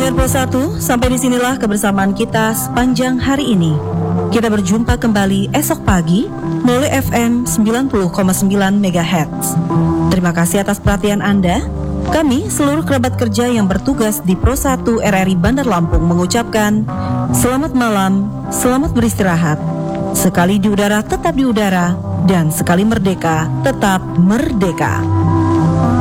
Pendengar Pro 1, sampai disinilah kebersamaan kita sepanjang hari ini. Kita berjumpa kembali esok pagi melalui FM 90,9 MHz. Terima kasih atas perhatian Anda. Kami, seluruh kerabat kerja yang bertugas di Pro 1 RRI Bandar Lampung mengucapkan selamat malam, selamat beristirahat. Sekali di udara, tetap di udara. Dan sekali merdeka, tetap merdeka.